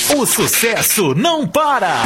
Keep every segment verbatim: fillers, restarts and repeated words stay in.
O sucesso não para!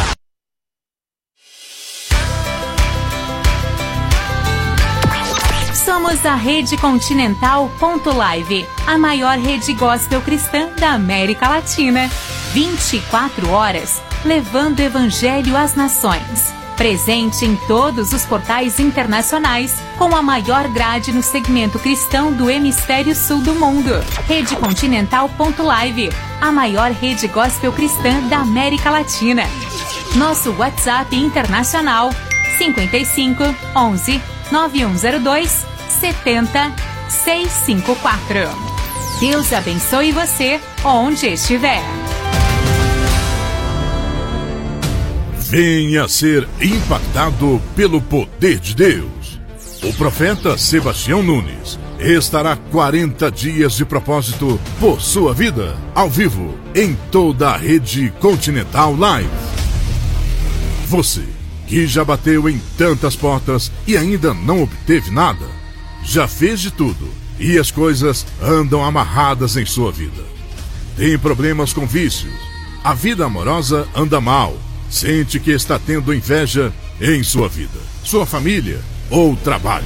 Somos a Rede Continental ponto live, a maior rede gospel cristã da América Latina. vinte e quatro horas, levando o evangelho às nações. Presente em todos os portais internacionais, com a maior grade no segmento cristão do hemisfério sul do mundo. Rede Continental ponto live, a maior rede gospel cristã da América Latina. Nosso WhatsApp internacional cinquenta e cinco, onze, nove um zero dois, setenta, seiscentos e cinquenta e quatro. Deus abençoe você onde estiver. Venha ser impactado pelo poder de Deus. O profeta Sebastião Nunes estará quarenta dias de propósito por sua vida, ao vivo, em toda a Rede Continental Live. Você que já bateu em tantas portas e ainda não obteve nada, já fez de tudo e as coisas andam amarradas em sua vida. Tem problemas com vícios, a vida amorosa anda mal, sente que está tendo inveja em sua vida, sua família ou trabalho.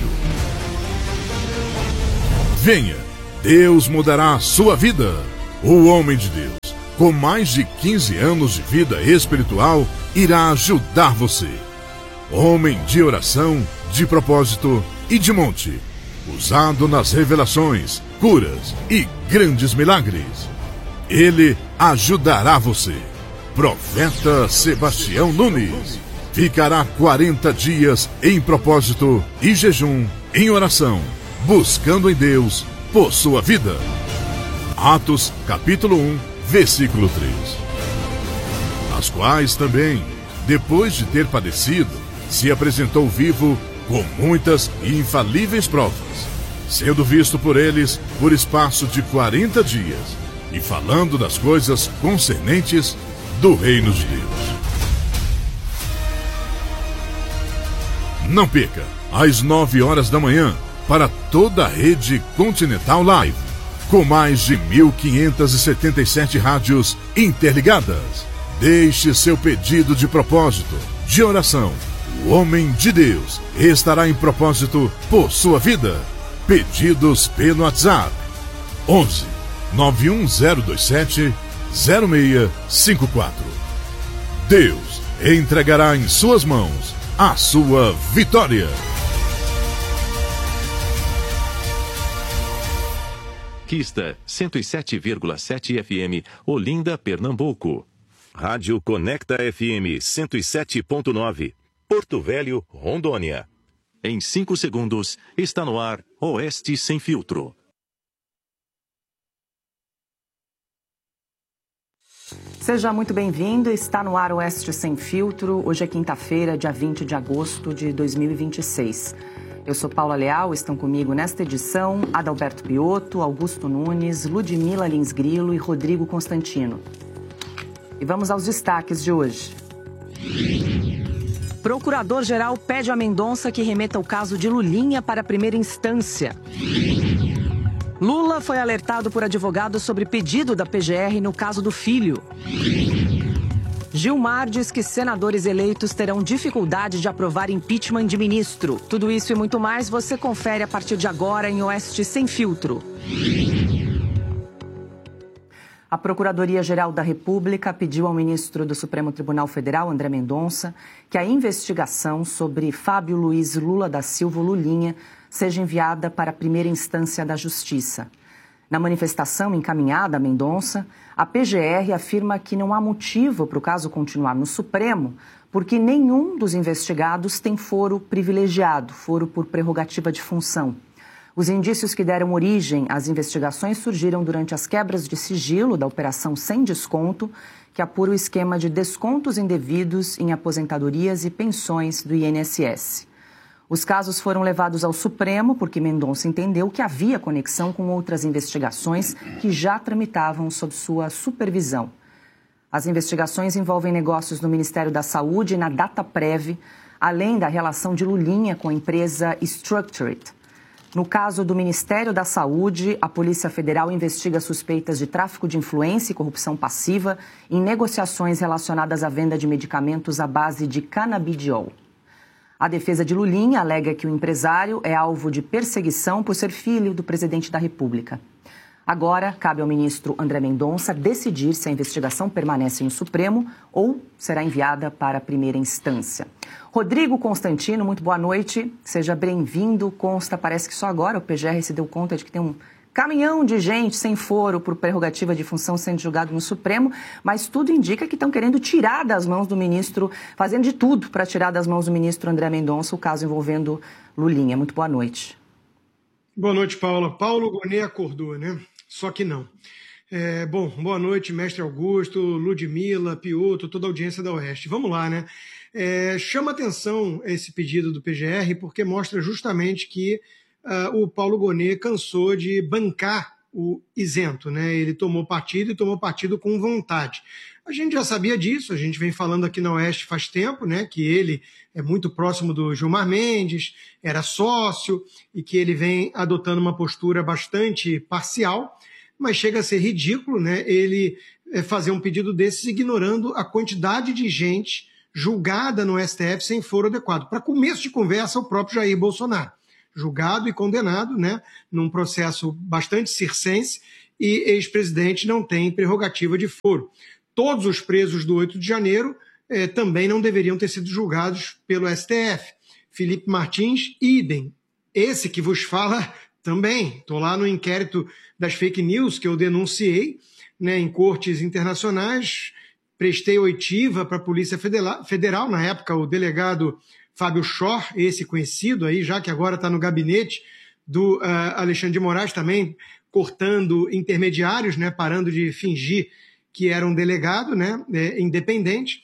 Venha, Deus mudará a sua vida. O homem de Deus, com mais de quinze anos de vida espiritual, irá ajudar você. Homem de oração, de propósito e de monte, usado nas revelações, curas e grandes milagres. Ele ajudará você. Profeta Sebastião Nunes ficará quarenta dias em propósito e jejum, em oração, buscando em Deus por sua vida. Atos capítulo um, versículo três. As quais também, depois de ter padecido, se apresentou vivo com muitas e infalíveis provas, sendo visto por eles por espaço de quarenta dias, e falando das coisas concernentes do reino de Deus. Não perca, às nove horas da manhã, para toda a Rede Continental Live, com mais de mil quinhentas e setenta e sete rádios interligadas. Deixe seu pedido de propósito, de oração. O homem de Deus estará em propósito por sua vida. Pedidos pelo WhatsApp onze, nove um zero dois sete, zero seis cinco quatro. Deus entregará em suas mãos a sua vitória. Quista cento e sete vírgula sete F M, Olinda, Pernambuco. Rádio Conecta F M cento e sete ponto nove, Porto Velho, Rondônia. Em cinco segundos, está no ar Oeste Sem Filtro. Seja muito bem-vindo, está no ar Oeste Sem Filtro. Hoje é quinta-feira, dia vinte de agosto de dois mil e vinte e seis. Eu sou Paula Leal, estão comigo nesta edição Adalberto Piotto, Augusto Nunes, Ludmila Lins Grilo e Rodrigo Constantino. E vamos aos destaques de hoje. Procurador-Geral pede a Mendonça que remeta o caso de Lulinha para a primeira instância. Lula foi alertado por advogado sobre pedido da P G R no caso do filho. Gilmar diz que senadores eleitos terão dificuldade de aprovar impeachment de ministro. Tudo isso e muito mais você confere a partir de agora em Oeste Sem Filtro. A Procuradoria-Geral da República pediu ao ministro do Supremo Tribunal Federal, André Mendonça, que a investigação sobre Fábio Luiz Lula da Silva Lulinha seja enviada para a primeira instância da Justiça. Na manifestação encaminhada a Mendonça, a P G R afirma que não há motivo para o caso continuar no Supremo, porque nenhum dos investigados tem foro privilegiado, foro por prerrogativa de função. Os indícios que deram origem às investigações surgiram durante as quebras de sigilo da Operação Sem Desconto, que apura o esquema de descontos indevidos em aposentadorias e pensões do I N S S. Os casos foram levados ao Supremo porque Mendonça entendeu que havia conexão com outras investigações que já tramitavam sob sua supervisão. As investigações envolvem negócios no Ministério da Saúde e na Dataprev, além da relação de Lulinha com a empresa Structured. No caso do Ministério da Saúde, a Polícia Federal investiga suspeitas de tráfico de influência e corrupção passiva em negociações relacionadas à venda de medicamentos à base de canabidiol. A defesa de Lulinha alega que o empresário é alvo de perseguição por ser filho do presidente da República. Agora, cabe ao ministro André Mendonça decidir se a investigação permanece no Supremo ou será enviada para a primeira instância. Rodrigo Constantino, muito boa noite. Seja bem-vindo. Consta, parece que só agora o P G R se deu conta de que tem um caminhão de gente sem foro por prerrogativa de função sendo julgado no Supremo, mas tudo indica que estão querendo tirar das mãos do ministro, fazendo de tudo para tirar das mãos do ministro André Mendonça o caso envolvendo Lulinha. Muito boa noite. Boa noite, Paula. Paulo Gonet acordou, né? Só que não. É, bom, boa noite, mestre Augusto, Ludmila, Piotr, toda a audiência da Oeste. Vamos lá, né? É, chama atenção esse pedido do P G R porque mostra justamente que uh, o Paulo Gonet cansou de bancar o isento, né? Ele tomou partido e tomou partido com vontade. A gente já sabia disso, a gente vem falando aqui na Oeste faz tempo, né? Que ele é muito próximo do Gilmar Mendes, era sócio e que ele vem adotando uma postura bastante parcial, mas chega a ser ridículo, né? Ele fazer um pedido desses ignorando a quantidade de gente julgada no S T F sem foro adequado. Para começo de conversa, o próprio Jair Bolsonaro, julgado e condenado, né? Num processo bastante circense, e ex-presidente não tem prerrogativa de foro. Todos os presos do oito de janeiro eh, também não deveriam ter sido julgados pelo S T F. Felipe Martins, idem. Esse que vos fala também. Estou lá no inquérito das fake news que eu denunciei, né, em cortes internacionais, prestei oitiva para a Polícia Federal, na época o delegado Fábio Schor, esse conhecido aí, já que agora está no gabinete do uh, Alexandre de Moraes, também cortando intermediários, né, parando de fingir que era um delegado, né, é, independente,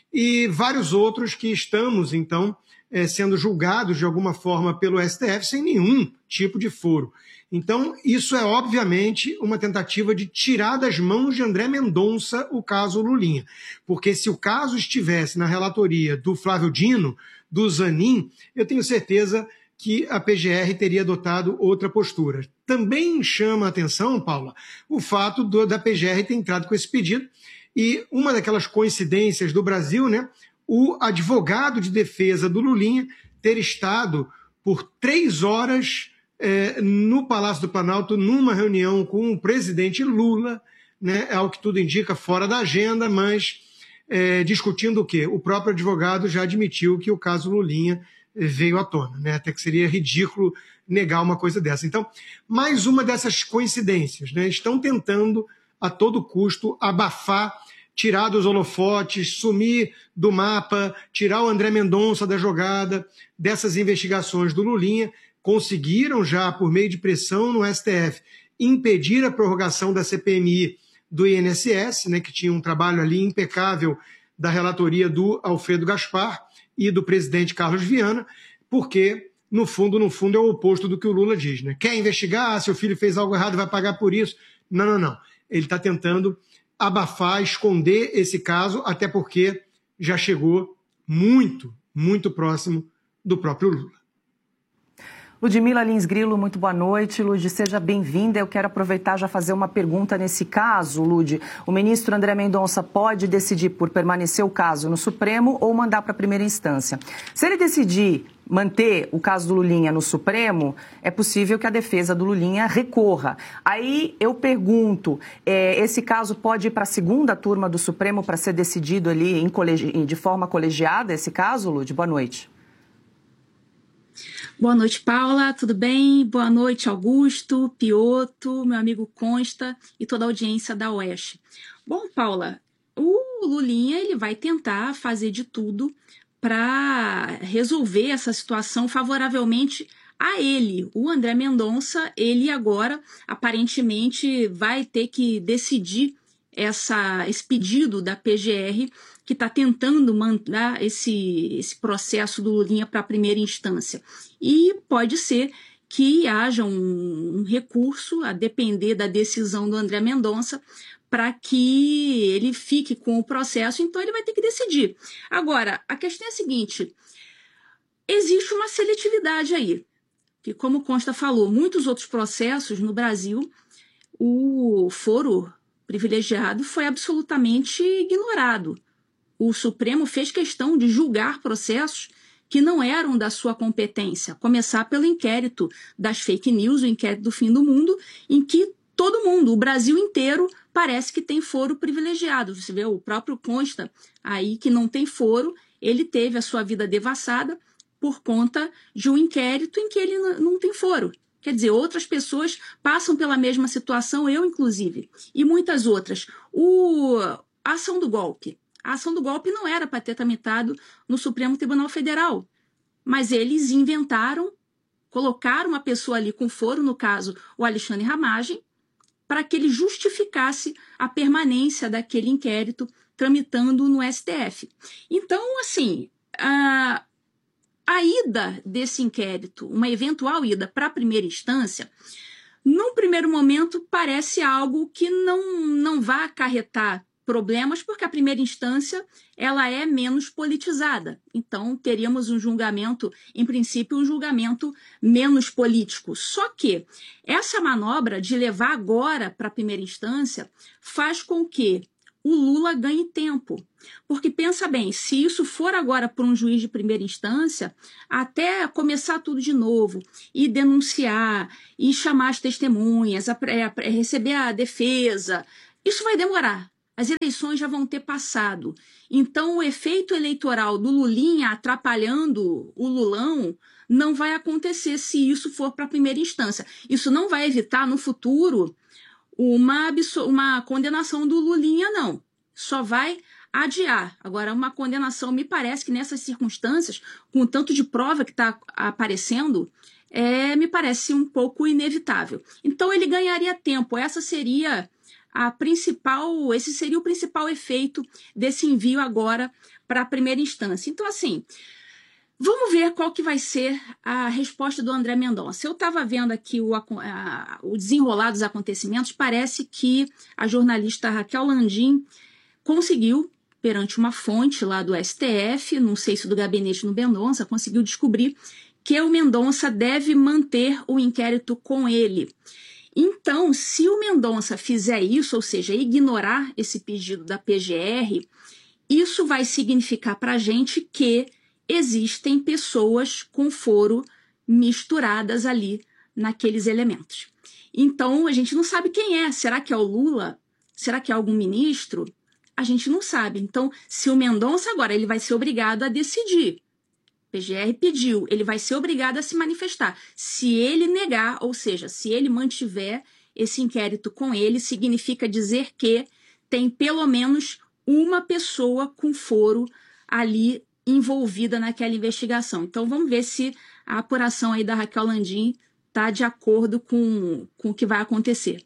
e vários outros que estamos, então, é, sendo julgados de alguma forma pelo S T F sem nenhum tipo de foro. Então, isso é obviamente uma tentativa de tirar das mãos de André Mendonça o caso Lulinha. Porque se o caso estivesse na relatoria do Flávio Dino, do Zanin, eu tenho certeza que a P G R teria adotado outra postura. Também chama a atenção, Paula, o fato do, da P G R ter entrado com esse pedido e uma daquelas coincidências do Brasil, né, o advogado de defesa do Lulinha ter estado por três horas é, no Palácio do Planalto numa reunião com o presidente Lula, né, ao que tudo indica fora da agenda, mas é, discutindo o quê? O próprio advogado já admitiu que o caso Lulinha veio à tona, né? Até que seria ridículo negar uma coisa dessa. Então, mais uma dessas coincidências, né? Estão tentando, a todo custo, abafar, tirar dos holofotes, sumir do mapa, tirar o André Mendonça da jogada, dessas investigações do Lulinha. Conseguiram já, por meio de pressão no S T F, impedir a prorrogação da C P M I do I N S S, né? Que tinha um trabalho ali impecável da relatoria do Alfredo Gaspar e do presidente Carlos Viana, porque, no fundo, no fundo, é o oposto do que o Lula diz, né? Quer investigar, seu filho fez algo errado, vai pagar por isso. Não, não, não. Ele está tentando abafar, esconder esse caso, até porque já chegou muito, muito próximo do próprio Lula. Ludmila Lins Grilo, muito boa noite. Lud, seja bem-vinda. Eu quero aproveitar e já fazer uma pergunta nesse caso, Lud. O ministro André Mendonça pode decidir por permanecer o caso no Supremo ou mandar para a primeira instância. Se ele decidir manter o caso do Lulinha no Supremo, é possível que a defesa do Lulinha recorra. Aí eu pergunto, é, esse caso pode ir para a segunda turma do Supremo para ser decidido ali em colegi- de forma colegiada, esse caso, Lud? Boa noite. Boa noite, Paula, tudo bem? Boa noite, Augusto, Piotr, meu amigo Consta e toda a audiência da Oeste. Bom, Paula, o Lulinha ele vai tentar fazer de tudo para resolver essa situação favoravelmente a ele. O André Mendonça, ele agora aparentemente vai ter que decidir essa, esse pedido da P G R que está tentando mandar esse, esse processo do Lulinha para a primeira instância. E pode ser que haja um, um recurso, a depender da decisão do André Mendonça, para que ele fique com o processo, então ele vai ter que decidir. Agora, a questão é a seguinte, existe uma seletividade aí. que, como Consta falou, muitos outros processos no Brasil, o foro privilegiado foi absolutamente ignorado. O Supremo fez questão de julgar processos que não eram da sua competência, começar pelo inquérito das fake news, o inquérito do fim do mundo, em que todo mundo, o Brasil inteiro, parece que tem foro privilegiado. Você vê, o próprio Consta aí que não tem foro, ele teve a sua vida devassada por conta de um inquérito em que ele não tem foro. Quer dizer, outras pessoas passam pela mesma situação, eu inclusive, e muitas outras. O, a ação do golpe. A ação do golpe não era para ter tramitado no Supremo Tribunal Federal, mas eles inventaram, colocaram uma pessoa ali com foro, no caso o Alexandre Ramagem, para que ele justificasse a permanência daquele inquérito tramitando no S T F. Então, assim, a, a ida desse inquérito, uma eventual ida para a primeira instância, num primeiro momento parece algo que não, não vai acarretar problemas, porque a primeira instância ela é menos politizada. Então, teríamos um julgamento, em princípio, um julgamento menos político. Só que essa manobra de levar agora para a primeira instância faz com que o Lula ganhe tempo. Porque, pensa bem, se isso for agora por um juiz de primeira instância, até começar tudo de novo, e denunciar, e chamar as testemunhas, a, a, a receber a defesa, isso vai demorar. As eleições já vão ter passado. Então, o efeito eleitoral do Lulinha atrapalhando o Lulão não vai acontecer se isso for para a primeira instância. Isso não vai evitar, no futuro, uma, uma condenação do Lulinha, não. Só vai adiar. Agora, uma condenação, me parece que nessas circunstâncias, com o tanto de prova que está aparecendo, é, me parece um pouco inevitável. Então, ele ganharia tempo. Essa seria... A principal, esse seria o principal efeito desse envio agora para a primeira instância. Então, assim, vamos ver qual que vai ser a resposta do André Mendonça. Eu estava vendo aqui o, a, o desenrolar dos acontecimentos, parece que a jornalista Raquel Landim conseguiu, perante uma fonte lá do S T F, não sei se do gabinete no Mendonça, conseguiu descobrir que o Mendonça deve manter o inquérito com ele. Então, se o Mendonça fizer isso, ou seja, ignorar esse pedido da P G R, isso vai significar para a gente que existem pessoas com foro misturadas ali naqueles elementos. Então, a gente não sabe quem é. Será que é o Lula? Será que é algum ministro? A gente não sabe. Então, se o Mendonça agora ele vai ser obrigado a decidir, P G R pediu, ele vai ser obrigado a se manifestar. Se ele negar, ou seja, se ele mantiver esse inquérito com ele, significa dizer que tem pelo menos uma pessoa com foro ali envolvida naquela investigação. Então, vamos ver se a apuração aí da Raquel Landim está de acordo com, com o que vai acontecer.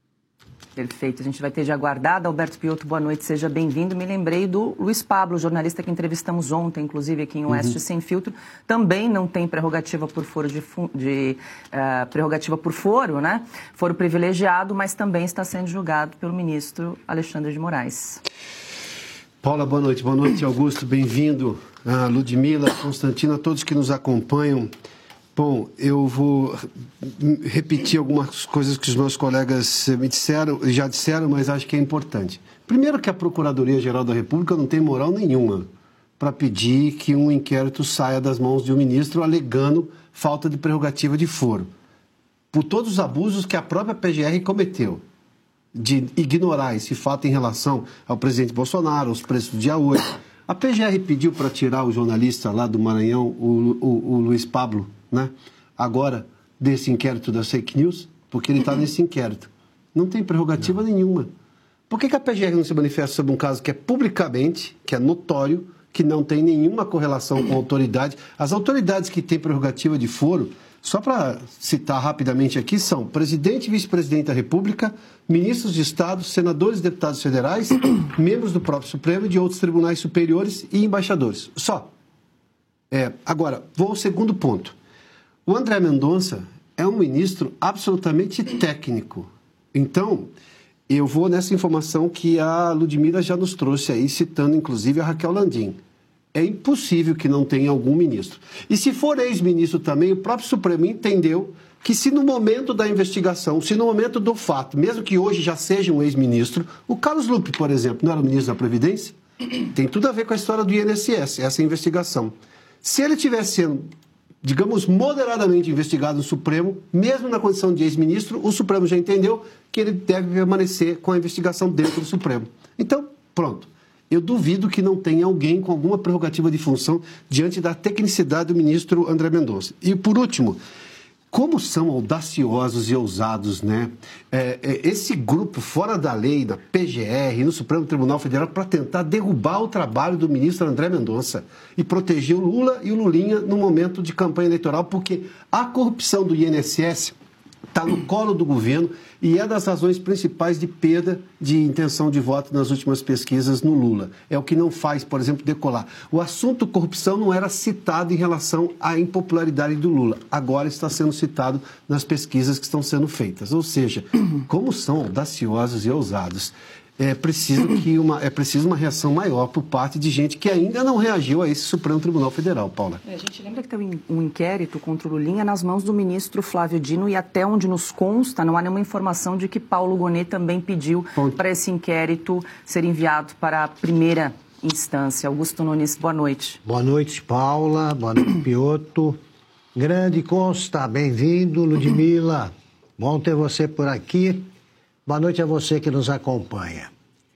Perfeito, a gente vai ter de aguardar. Alberto Piotto, boa noite, seja bem-vindo. Me lembrei do Luiz Pablo, jornalista que entrevistamos ontem, inclusive aqui em Oeste uhum. Sem Filtro. Também não tem prerrogativa por foro de, de uh, prerrogativa por foro, né? Foro privilegiado, mas também está sendo julgado pelo ministro Alexandre de Moraes. Paula, boa noite. Boa noite, Augusto. Bem-vindo. A Ludmila, Constantino, a todos que nos acompanham. Bom, eu vou repetir algumas coisas que os meus colegas me disseram, já disseram, mas acho que é importante. Primeiro que a Procuradoria-Geral da República não tem moral nenhuma para pedir que um inquérito saia das mãos de um ministro alegando falta de prerrogativa de foro. Por todos os abusos que a própria P G R cometeu, de ignorar esse fato em relação ao presidente Bolsonaro, aos preços do dia oito. A P G R pediu para tirar o jornalista lá do Maranhão, o, o, o Luiz Pablo, né? Agora, desse inquérito das fake news, porque ele está nesse inquérito. Não tem prerrogativa não. nenhuma. Por que, que a P G R não se manifesta sobre um caso que é publicamente, que é notório, que não tem nenhuma correlação com a autoridade? As autoridades que têm prerrogativa de foro, só para citar rapidamente aqui, são presidente e vice-presidente da República, ministros de Estado, senadores e deputados federais, membros do próprio Supremo e de outros tribunais superiores e embaixadores. Só. É, agora, vou ao segundo ponto. O André Mendonça é um ministro absolutamente técnico. Então, eu vou nessa informação que a Ludmila já nos trouxe aí, citando inclusive a Raquel Landim. É impossível que não tenha algum ministro. E se for ex-ministro também, o próprio Supremo entendeu que se no momento da investigação, se no momento do fato, mesmo que hoje já seja um ex-ministro, o Carlos Lupe, por exemplo, não era o ministro da Previdência? Tem tudo a ver com a história do I N S S, essa investigação. Se ele tivesse sendo, digamos, moderadamente investigado no Supremo, mesmo na condição de ex-ministro, o Supremo já entendeu que ele deve permanecer com a investigação dentro do Supremo. Então, pronto. Eu duvido que não tenha alguém com alguma prerrogativa de função diante da tecnicidade do ministro André Mendonça. E, por último, como são audaciosos e ousados, né? É, é, esse grupo fora da lei, da P G R, no Supremo Tribunal Federal, para tentar derrubar o trabalho do ministro André Mendonça e proteger o Lula e o Lulinha no momento de campanha eleitoral, porque a corrupção do I N S S está no colo do governo e é das razões principais de perda de intenção de voto nas últimas pesquisas no Lula. É o que não faz, por exemplo, decolar. O assunto corrupção não era citado em relação à impopularidade do Lula. Agora está sendo citado nas pesquisas que estão sendo feitas. Ou seja, como são audaciosos e ousados. É preciso, que uma, é preciso uma reação maior por parte de gente que ainda não reagiu a esse Supremo Tribunal Federal, Paula. É, a gente lembra que tem um inquérito contra o Lulinha nas mãos do ministro Flávio Dino e até onde nos consta, não há nenhuma informação de que Paulo Gonet também pediu para esse inquérito ser enviado para a primeira instância. Augusto Nunes, boa noite. Boa noite, Paula. Boa noite, Piotto. Grande Consta, bem-vindo, Ludmila. Bom ter você por aqui. Boa noite a você que nos acompanha.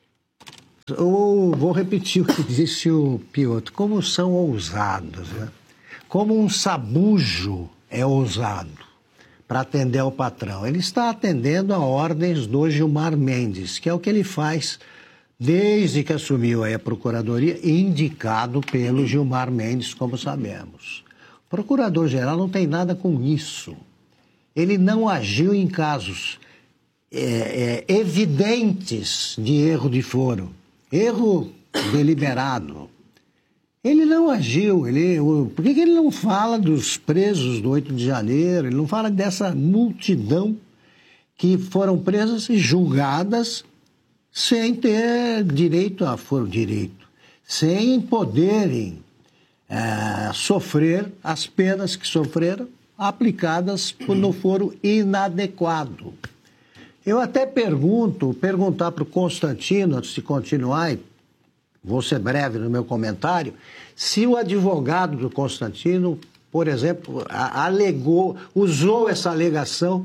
Eu vou repetir o que disse o Piotto. Como são ousados, né? Como um sabujo é ousado para atender ao patrão. Ele está atendendo a ordens do Gilmar Mendes, que é o que ele faz desde que assumiu aí a Procuradoria, indicado pelo Gilmar Mendes, como sabemos. O Procurador-Geral não tem nada com isso. Ele não agiu em casos É, é, evidentes de erro de foro, erro deliberado. Ele não agiu, ele, o, por que, que ele não fala dos presos do oito de janeiro, ele não fala dessa multidão que foram presas e julgadas sem ter direito a foro direito, sem poderem é, sofrer as penas que sofreram aplicadas por, no foro inadequado. Eu até pergunto, perguntar para o Constantino, antes de continuar, e vou ser breve no meu comentário, se o advogado do Constantino, por exemplo, alegou, usou essa alegação,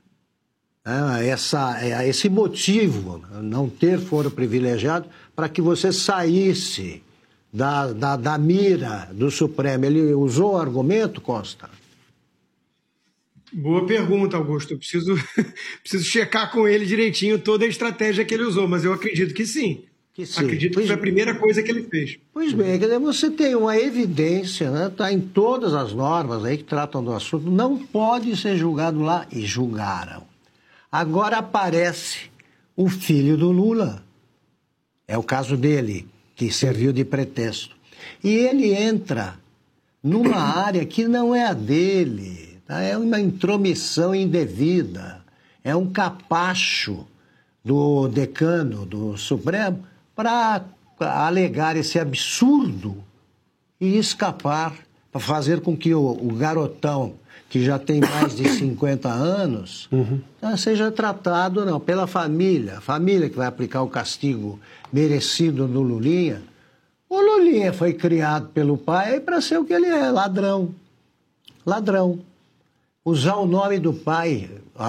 essa, esse motivo, não ter foro privilegiado, para que você saísse da, da, da mira do Supremo. Ele usou o argumento, Consta? Boa pergunta, Augusto. Eu preciso, preciso checar com ele direitinho toda a estratégia que ele usou, mas eu acredito que sim. Que sim. Acredito pois, que foi a primeira coisa que ele fez. Pois bem, quer dizer, você tem uma evidência, né? Está em todas as normas aí que tratam do assunto, não pode ser julgado lá, e julgaram. Agora aparece o filho do Lula, é o caso dele, que serviu de pretexto. E ele entra numa área que não é a dele. É uma intromissão indevida, é um capacho do decano do Supremo para alegar esse absurdo e escapar, para fazer com que o, o garotão, que já tem mais de cinquenta anos, uhum. seja tratado não, pela família, a família que vai aplicar o castigo merecido no Lulinha. O Lulinha foi criado pelo pai para ser o que ele é, ladrão. Ladrão. Usar o nome do pai,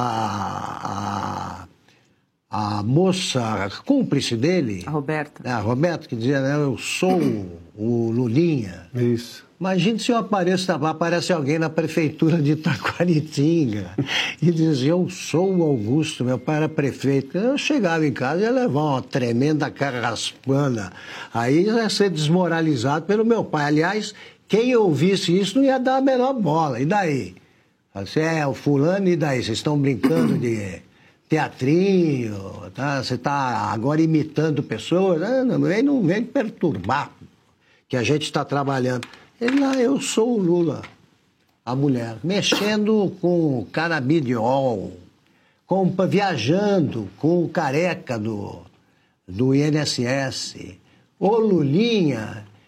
a, a, a moça cúmplice dele... A Roberta. A Roberta, que dizia, né, eu sou o Lulinha. Isso. Imagine se eu apareço, aparece alguém na prefeitura de Taquaritinga e diz, eu sou o Augusto, meu pai era prefeito. Eu chegava em casa e ia levar uma tremenda carraspana. Aí ia ser desmoralizado pelo meu pai. Aliás, quem ouvisse isso não ia dar a menor bola. E daí? Você é o fulano, e daí? Vocês estão brincando de teatrinho, tá? Você está agora imitando pessoas? Não, não, vem, não vem perturbar, que a gente está trabalhando. Ele lá, eu sou o Lula, a mulher, mexendo com canabidiol, com, viajando com o careca do, do I N S S. O Lulinha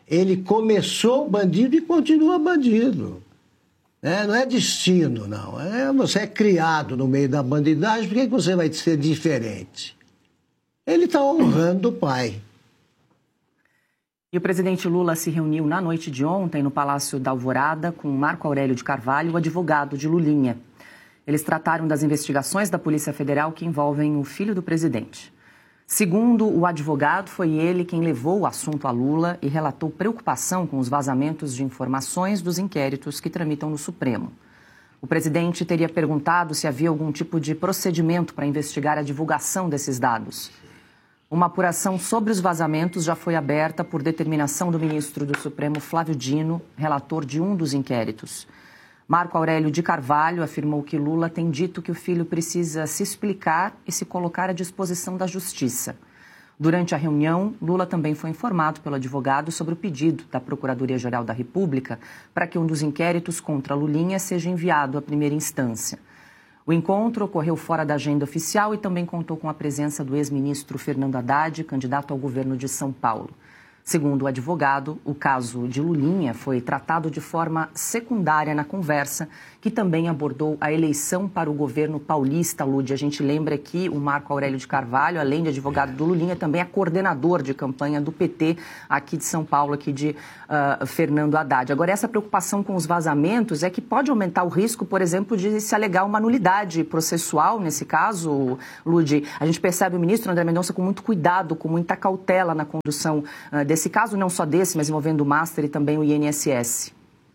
Ele começou bandido e continua bandido. É, não é destino, não. É, você é criado no meio da bandidagem, por que você vai ser diferente? Ele está honrando o pai. E o presidente Lula se reuniu na noite de ontem no Palácio da Alvorada com Marco Aurélio de Carvalho, o advogado de Lulinha. Eles trataram das investigações da Polícia Federal que envolvem o filho do presidente. Segundo o advogado, foi ele quem levou o assunto a Lula e relatou preocupação com os vazamentos de informações dos inquéritos que tramitam no Supremo. O presidente teria perguntado se havia algum tipo de procedimento para investigar a divulgação desses dados. Uma apuração sobre os vazamentos já foi aberta por determinação do ministro do Supremo, Flávio Dino, relator de um dos inquéritos. Marco Aurélio de Carvalho afirmou que Lula tem dito que o filho precisa se explicar e se colocar à disposição da Justiça. Durante a reunião, Lula também foi informado pelo advogado sobre o pedido da Procuradoria-Geral da República para que um dos inquéritos contra Lulinha seja enviado à primeira instância. O encontro ocorreu fora da agenda oficial e também contou com a presença do ex-ministro Fernando Haddad, candidato ao governo de São Paulo. Segundo o advogado, o caso de Lulinha foi tratado de forma secundária na conversa, que também abordou a eleição para o governo paulista, Lud. A gente lembra que o Marco Aurélio de Carvalho, além de advogado do Lulinha, também é coordenador de campanha do P T aqui de São Paulo, aqui de uh, Fernando Haddad. Agora, essa preocupação com os vazamentos é que pode aumentar o risco, por exemplo, de se alegar uma nulidade processual, nesse caso, Lud. A gente percebe o ministro André Mendonça com muito cuidado, com muita cautela na condução uh, desse Esse caso, não só desse, mas envolvendo o Master e também o I N S S.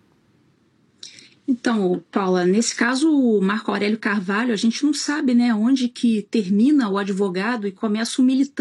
Então, Paula, nesse caso, o Marco Aurélio Carvalho, a gente não sabe, né, onde que termina o advogado e começa o militante.